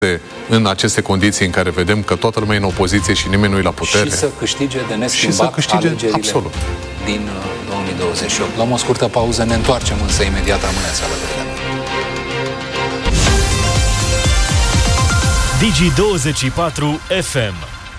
în aceste condiții în care vedem că toată lumea e în opoziție și nimeni nu e la putere. Și să câștige de neschimbat alegerile absolut. din 2028. Luăm o scurtă pauză, ne întoarcem însă imediat, rămâneți alături de noi. Digi24 FM.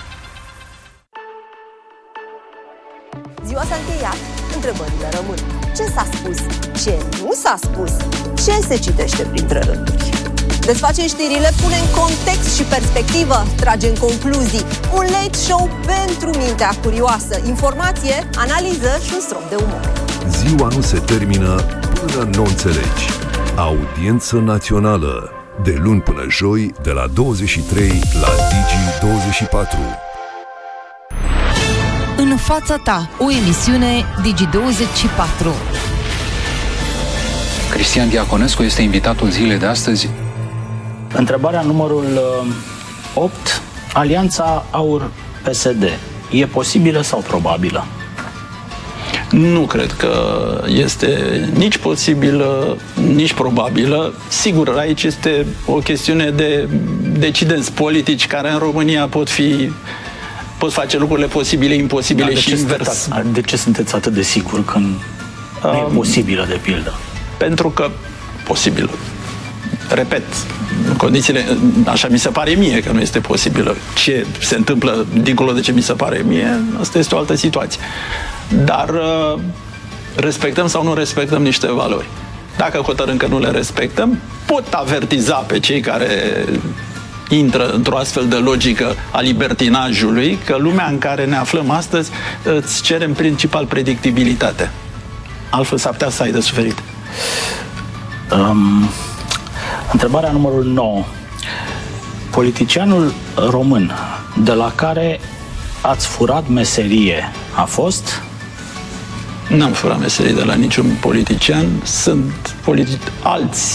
Ziua s-a încheiat, întrebările rămân. Ce s-a spus? Ce nu s-a spus? Ce se citește printre rânduri? Desfacem știrile, punem context și perspectivă, tragem concluzii. Un late show pentru mintea curioasă. Informație, analiză și un strop de umor. Ziua nu se termină până nu înțelegi. Audiență națională. De luni până joi, de la 23 la Digi24. În fața ta, o emisiune Digi24. Cristian Diaconescu este invitatul zilei de astăzi. Întrebarea numărul 8. Alianța AUR-PSD e posibilă sau probabilă? Nu cred că este nici posibilă, nici probabilă. Sigur, aici este o chestiune de decidenți politici care în România pot face lucrurile posibile, imposibile și invers. De ce sunteți atât de sigur că nu e posibilă, de pildă? Pentru că posibilă. Repet, în condițiile, așa mi se pare mie că nu este posibilă. Ce se întâmplă dincolo de ce mi se pare mie, asta este o altă situație. Dar respectăm sau nu respectăm niște valori. Dacă hotărâm că nu le respectăm, pot avertiza pe cei care intră într-o astfel de logică a libertinajului că lumea în care ne aflăm astăzi îți cere în principal predictibilitate. Altfel s-ar putea să ai de suferit. Întrebarea numărul 9. Politicianul român de la care ați furat meserie a fost? N-am furat meserie de la niciun politician. Sunt alți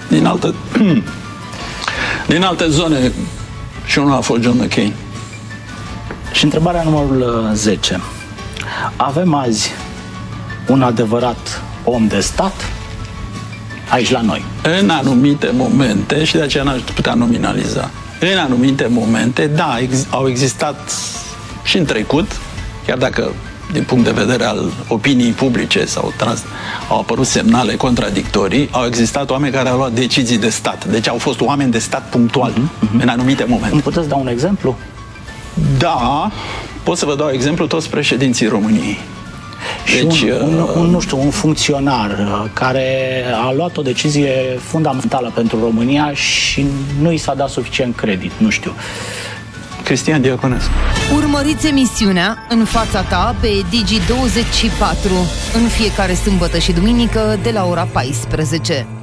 din alte zone și unul a fost John McCain. Și întrebarea numărul 10. Avem azi un adevărat om de stat aici la noi? În anumite momente, și de aceea n-aș putea nominaliza, în anumite momente, da, au existat și în trecut, chiar dacă din punct de vedere al opiniei publice au apărut semnale contradictorii, au existat oameni care au luat decizii de stat. Deci au fost oameni de stat punctual în anumite momente. Îmi puteți da un exemplu? Da, pot să vă dau exemplu toți președinții României. Deci, un funcționar care a luat o decizie fundamentală pentru România și nu i s-a dat suficient credit, nu știu. Cristian Diaconescu. Urmăriți emisiunea În fața ta pe Digi24 în fiecare sâmbătă și duminică de la ora 14.